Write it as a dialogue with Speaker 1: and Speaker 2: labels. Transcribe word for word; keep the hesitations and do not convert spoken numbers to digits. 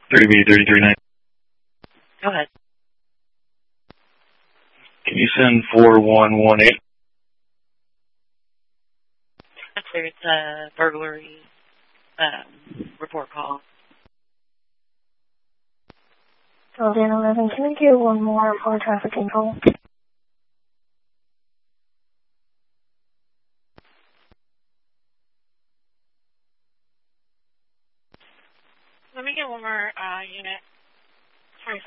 Speaker 1: thirty B thirty-three nine.
Speaker 2: Go ahead.
Speaker 1: Can you send four one one eight?
Speaker 2: That's clear. It's a burglary um, report call.
Speaker 3: twelve and eleven, can I get one more for traffic control?
Speaker 2: Let me get one more uh, unit.